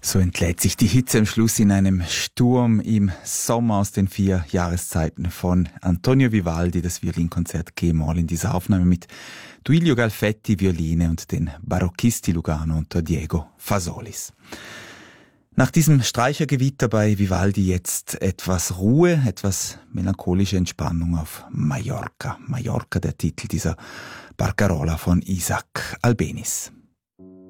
So entlädt sich die Hitze am Schluss in einem Sturm im Sommer aus den 4 Jahreszeiten von Antonio Vivaldi, das Violinkonzert G-Moll in dieser Aufnahme mit Duilio Galfetti, Violine und den Barocchisti Lugano unter Diego Fasolis. Nach diesem Streichergewitter bei Vivaldi jetzt etwas Ruhe, etwas melancholische Entspannung auf Mallorca. Mallorca, der Titel dieser Barcarola von Isaac Albéniz.